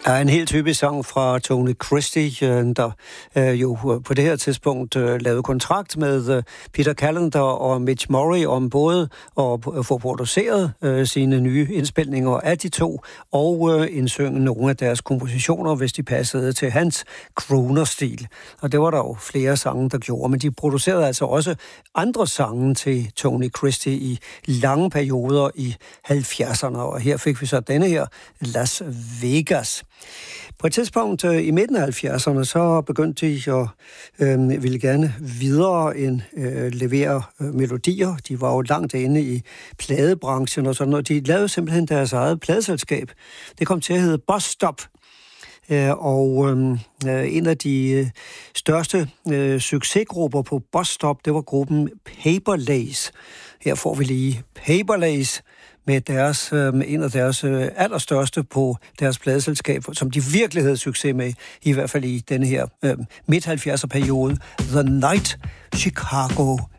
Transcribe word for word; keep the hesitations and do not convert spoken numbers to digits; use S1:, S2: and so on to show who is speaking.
S1: er en helt typisk sang fra Tony Christie, der øh, jo på det her tidspunkt øh, lavede kontrakt med øh, Peter Callender og Mitch Murray om både at få produceret øh, sine nye indspilninger af de to, og øh, indsynge nogle af deres kompositioner, hvis de passede til hans crooner-stil. Og det var der jo flere sange, der gjorde, men de producerede altså også andre sange til Tony Christie i lange perioder i halvfjerdserne, og her fik vi så denne her, Las Vegas. På et tidspunkt øh, i midten af halvfjerdserne, så begyndte de at øh, ville gerne videre end øh, levere øh, melodier. De var jo langt inde i pladebranchen og sådan noget. De lavede simpelthen deres eget pladeselskab. Det kom til at hedde Bus Stop. Øh, og øh, en af de øh, største øh, succesgrupper på Bus Stop, det var gruppen Paper Lace. Her får vi lige Paper Lace med deres, øh, en af deres øh, allerstørste på deres pladeselskab, som de virkelig havde succes med, i hvert fald i denne her øh, midt halvfjerdser periode, The Night Chicago